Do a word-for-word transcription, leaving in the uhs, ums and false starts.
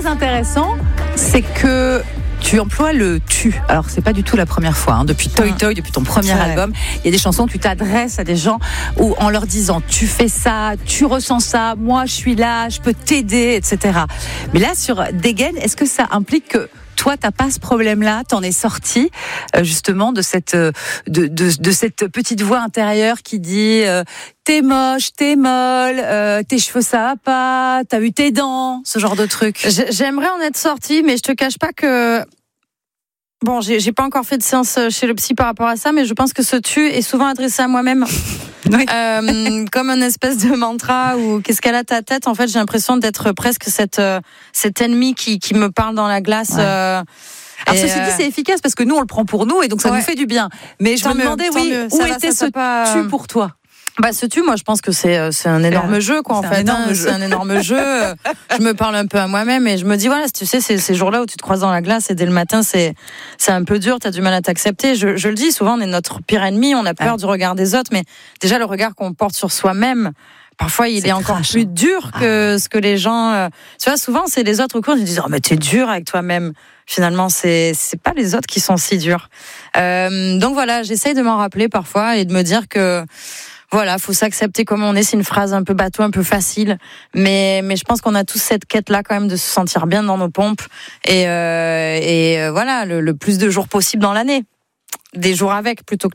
très intéressant, c'est que tu emploies le tu. Alors, c'est pas du tout la première fois. Hein. Depuis Toy Toy, depuis ton premier ouais. album, il y a des chansons où tu t'adresses à des gens où, en leur disant tu fais ça, tu ressens ça, moi je suis là, je peux t'aider, et cetera. Mais là, sur Dégaine, est-ce que ça implique que toi, t'as pas ce problème-là, t'en es sorti euh, justement de cette de, de de cette petite voix intérieure qui dit euh, t'es moche, t'es molle, euh, tes cheveux ça va pas, t'as eu tes dents, ce genre de trucs. J'aimerais en être sortie, mais je te cache pas que bon, j'ai, j'ai pas encore fait de séance chez le psy par rapport à ça, mais je pense que ce tu est souvent adressé à moi-même. Oui. Euh, comme un espèce de mantra ou qu'est-ce qu'elle a ta tête. En fait, j'ai l'impression d'être presque cette euh, cet ennemi qui qui me parle dans la glace. Ouais. Euh, Alors ceci dit, c'est efficace parce que nous on le prend pour nous et donc ça ouais. nous fait du bien. Mais je tant me demandais, mieux, oui, mieux. où ça était va, ce pas... tu pour toi? Bah ce tu, moi je pense que c'est c'est un énorme c'est jeu quoi en c'est fait. Un énorme hein, jeu. C'est un énorme jeu. Je me parle un peu à moi-même et je me dis voilà, tu sais c'est ces jours-là où tu te croises dans la glace et dès le matin c'est c'est un peu dur, t'as du mal à t'accepter. Je, je le dis souvent, on est notre pire ennemi, on a peur ouais. du regard des autres, mais déjà le regard qu'on porte sur soi-même. Parfois, il c'est est encore trash, plus hein. dur que ah. ce que les gens. Euh... Tu vois, souvent, c'est les autres autour qui disent oh mais t'es dur avec toi-même. Finalement, c'est c'est pas les autres qui sont si durs. Euh, donc voilà, j'essaye de m'en rappeler parfois et de me dire que voilà, faut s'accepter comme on est. C'est une phrase un peu bateau, un peu facile, mais mais je pense qu'on a tous cette quête-là quand même de se sentir bien dans nos pompes et euh, et euh, voilà le, le plus de jours possible dans l'année, des jours avec plutôt que